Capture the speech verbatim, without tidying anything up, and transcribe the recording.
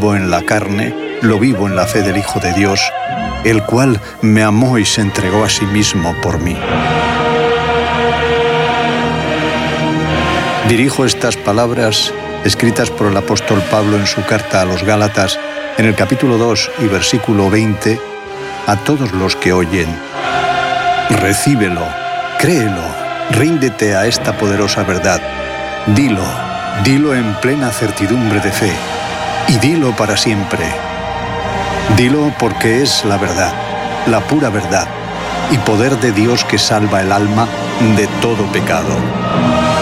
vivo en la carne, lo vivo en la fe del Hijo de Dios, el cual me amó y se entregó a sí mismo por mí. Dirijo estas palabras, escritas por el apóstol Pablo en su carta a los Gálatas, en el capítulo dos y versículo veinte, a todos los que oyen. Recíbelo, créelo, ríndete a esta poderosa verdad. Dilo, dilo en plena certidumbre de fe, y dilo para siempre. Dilo porque es la verdad, la pura verdad, y poder de Dios que salva el alma de todo pecado.